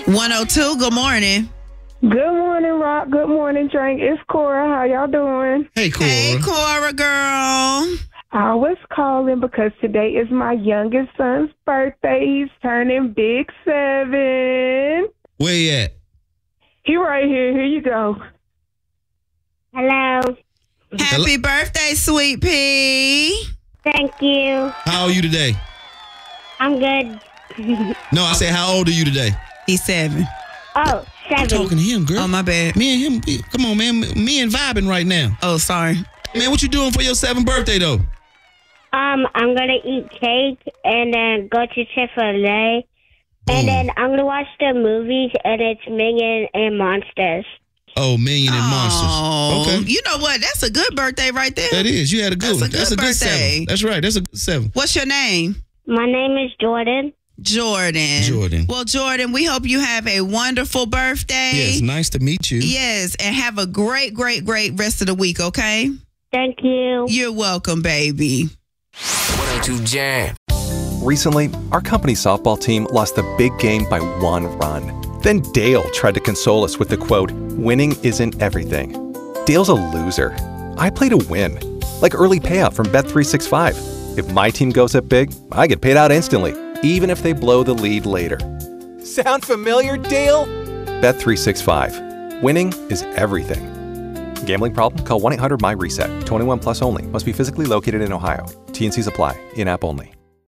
102, good morning. Good morning, Rock. Good morning, Drink. It's Cora. How y'all doing? Hey, Cora. Hey, Cora girl. I was calling because today is my youngest son's birthday. He's turning big 7. Where you at? He right here. Here you go. Hello. Happy birthday, sweet pea. Thank you. How old are you today? I'm good. No, I said, how old are you today? He's 7. Oh, I'm 7. talking to him, girl. Oh, my bad. Me and him, come on, man. Me and vibing right now. Oh, sorry. Man, what you doing for your 7th birthday, though? I'm gonna eat cake and then go to Chick-fil-A. And then I'm gonna watch the movies, and it's Minion and Monsters. Oh, Minion and Oh, Monsters. Okay. You know what? That's a good birthday right there. That is. You had a good one. That's a good birthday. 7. That's right. That's a good 7. What's your name? My name is Jordan. Jordan. Well, Jordan, we hope you have a wonderful birthday. Yes, nice to meet you. Yes, and have a great rest of the week, okay? Thank you. You're welcome, baby. 102 Jam. Recently, our company softball team lost the big game by 1 run. Then Dale tried to console us with the quote, "Winning isn't everything." Dale's a loser. I play to win. Like early payout from Bet365. If my team goes up big, I get paid out instantly, even if they blow the lead later. Sound familiar, Dale? Bet365. Winning is everything. Gambling problem? Call 1-800-MY-RESET. 21 plus only. Must be physically located in Ohio. T&Cs apply. In-app only.